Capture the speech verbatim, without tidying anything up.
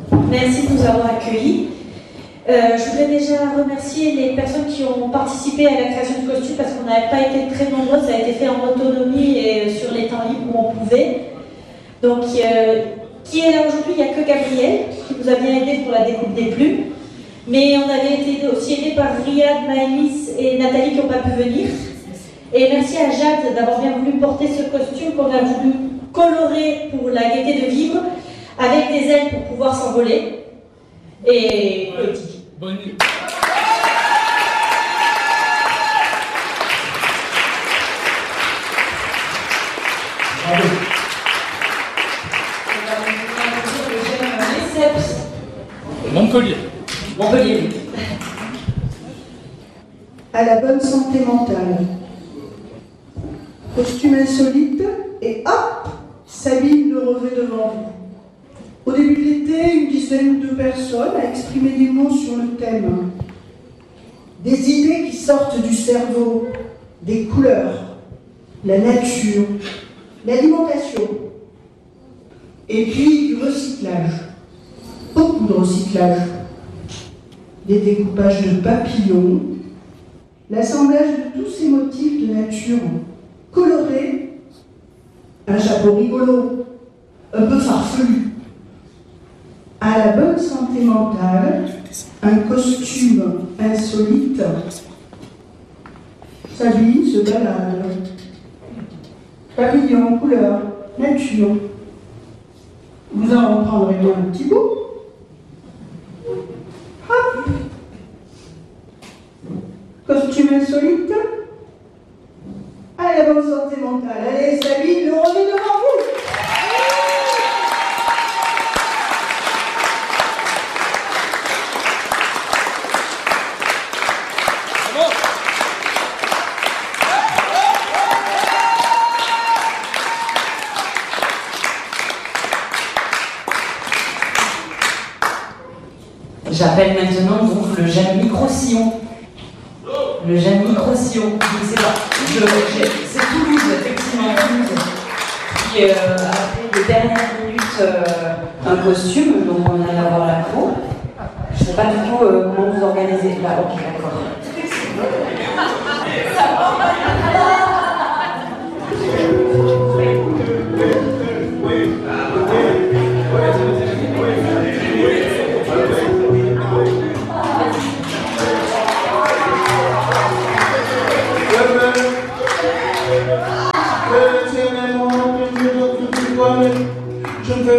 Merci de nous avoir accueillis. Euh, je voudrais déjà remercier les personnes qui ont participé à la création du costume parce qu'on n'avait pas été très nombreux, ça a été fait en autonomie et sur les temps libres où on pouvait. Donc, euh, qui est là aujourd'hui? Il n'y a que Gabriel qui nous a bien aidé pour la découpe des plumes. Mais on avait été aussi aidés par Riyad, Maëlys et Nathalie qui n'ont pas pu venir. Et merci à Jade d'avoir bien voulu porter ce costume qu'on a voulu colorer pour la gaieté de vivre avec des ailes pour pouvoir s'envoler. Et petit. Bonne nuit. Bravo. Montpellier. Montpellier. À la bonne santé mentale. Costume insolite et hop, Sabine le revêt devant vous. Au début de l'été, une dizaine de personnes a exprimé des mots sur le thème. Des idées qui sortent du cerveau, des couleurs, la nature, l'alimentation, et puis du recyclage. Beaucoup de recyclage. Des découpages de papillons, l'assemblage de tous ces motifs de nature colorés, un chapeau rigolo, un peu farfelu. À la bonne santé mentale, un costume insolite. Sabine se balade. Papillon, couleur, nature. Vous en reprendrez bien un petit bout. Hop. Costume insolite. À la bonne santé mentale. Allez, Sabine, le revêt devant vous. J'appelle maintenant donc le Jamie Crossillon. Le Jamie Crossillon, je ne sais pas. Je- C'est Toulouse, effectivement, Toulouse, qui euh, a fait de dernière minute euh, un costume, donc on allait avoir la peau. Je ne sais pas du tout euh, comment vous organisez. Là, ok, d'accord.